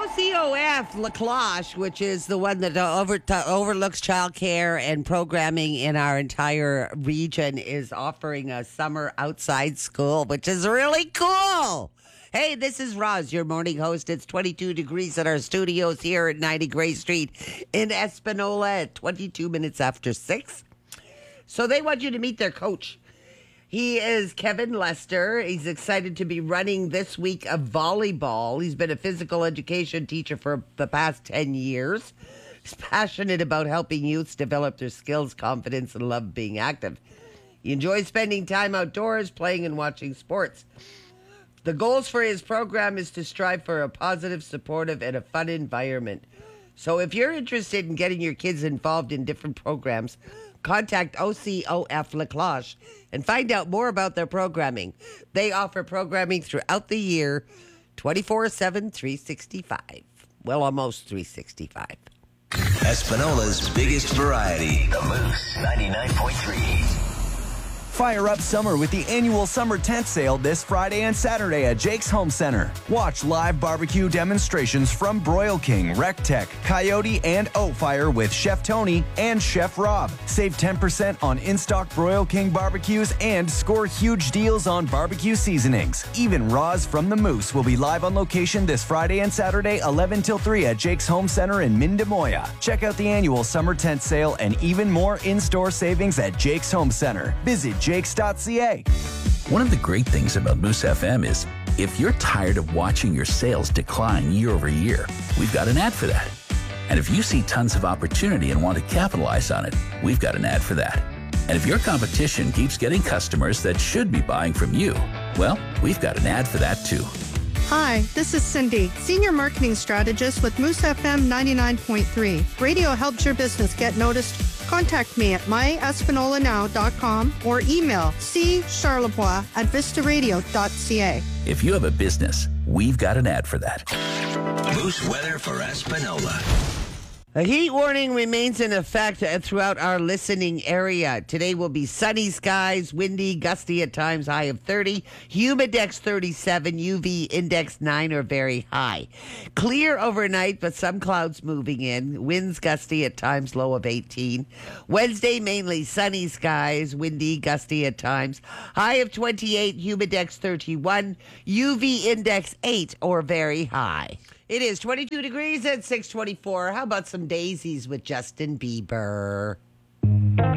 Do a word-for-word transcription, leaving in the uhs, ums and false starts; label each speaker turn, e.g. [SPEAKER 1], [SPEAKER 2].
[SPEAKER 1] O C O F La Cloche, which is the one that uh, over, uh, overlooks childcare and programming in our entire region, is offering a summer outside school, which is really cool. Hey, this is Roz, your morning host. It's twenty-two degrees at our studios here at ninety Gray Street in Espanola at twenty-two minutes after six. So they want you to meet their coach. He is Kevin Lester. He's excited to be running this week of volleyball. He's been a physical education teacher for the past ten years. He's passionate about helping youths develop their skills, confidence, and love being active. He enjoys spending time outdoors, playing and watching sports. The goals for his program is to strive for a positive, supportive, and a fun environment. So if you're interested in getting your kids involved in different programs, contact O C O F La Cloche and find out more about their programming. They offer programming throughout the year, twenty-four seven, three sixty-five. Well, almost three sixty-five.
[SPEAKER 2] Espanola's biggest variety. The Moose ninety-nine point three.
[SPEAKER 3] Fire up summer with the annual summer tent sale this Friday and Saturday at Jake's Home Center. Watch live barbecue demonstrations from Broil King, RecTech, Coyote, and Oat Fire with Chef Tony and Chef Rob. Save ten percent on in-stock Broil King barbecues and score huge deals on barbecue seasonings. Even Roz from the Moose will be live on location this Friday and Saturday, eleven till three at Jake's Home Center in Mindemoya. Check out the annual summer tent sale and even more in-store savings at Jake's Home Center. Visit jakes dot c a.
[SPEAKER 4] One of the great things about Moose F M is if you're tired of watching your sales decline year over year, we've got an ad for that. And if you see tons of opportunity and want to capitalize on it, we've got an ad for that. And if your competition keeps getting customers that should be buying from you, well, we've got an ad for that too.
[SPEAKER 5] Hi, this is Cindy, Senior Marketing Strategist with Moose F M ninety-nine point three. Radio helps your business get noticed. Contact me at my espanola now dot com or email c charlebois at vista radio dot c a.
[SPEAKER 4] If you have a business, we've got an ad for that.
[SPEAKER 2] Moose weather for Espanola.
[SPEAKER 1] A heat warning remains in effect throughout our listening area. Today will be sunny skies, windy, gusty at times, high of thirty. Humidex thirty-seven, U V index nine or very high. Clear overnight, but some clouds moving in. Winds gusty at times, low of eighteen. Wednesday, mainly sunny skies, windy, gusty at times. High of twenty-eight, Humidex thirty-one, U V index eight or very high. It is twenty-two degrees at six twenty-four. How about some daisies with Justin Bieber?